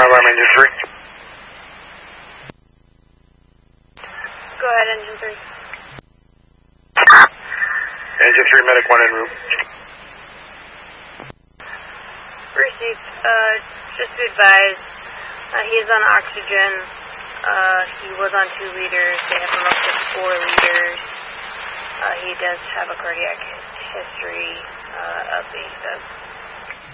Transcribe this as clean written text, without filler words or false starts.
alarm engine 3. Go ahead, engine 3. Engine 3, medic 1 en route. Received, just to advise, he is on oxygen. He was on 2 liters. They have him up to 4 liters. He does have a cardiac history of AFib.